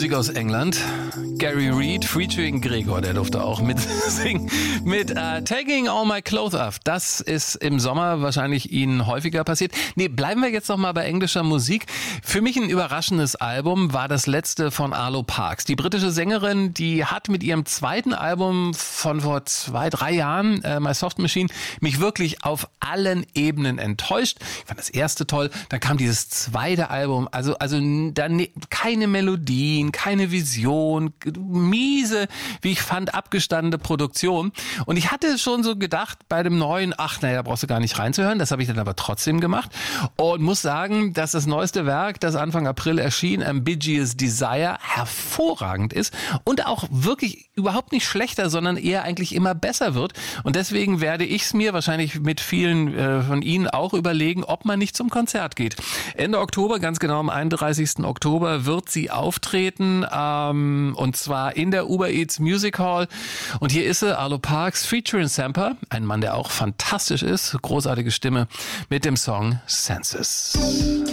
Musik aus England. Gary Reed featuring Gregor, der durfte auch mitsingen mit Taking All My Clothes Off. Das ist im Sommer wahrscheinlich Ihnen häufiger passiert. Nee, bleiben wir jetzt noch mal bei englischer Musik. Für mich ein überraschendes Album war das letzte von Arlo Parks. Die britische Sängerin, die hat mit ihrem zweiten Album von vor 2-3 Jahren, My Soft Machine, mich wirklich auf allen Ebenen enttäuscht. Ich fand das erste toll, dann kam dieses zweite Album, also dann keine Melodien, keine Vision, miese, wie ich fand, abgestandene Produktion. Und ich hatte schon so gedacht bei dem neuen, da brauchst du gar nicht reinzuhören, das habe ich dann aber trotzdem gemacht und muss sagen, dass das neueste Werk, das Anfang April erschien, Ambiguous Desire, hervorragend ist und auch wirklich überhaupt nicht schlechter, sondern eher eigentlich immer besser wird. Und deswegen werde ich es mir wahrscheinlich mit vielen von Ihnen auch überlegen, ob man nicht zum Konzert geht. Ende Oktober, ganz genau am 31. Oktober, wird sie auftreten, und zwar in der Uber Eats Music Hall. Und hier ist sie, Arlo Parks, featuring Samper, ein Mann, der auch fantastisch ist, großartige Stimme, mit dem Song Senses.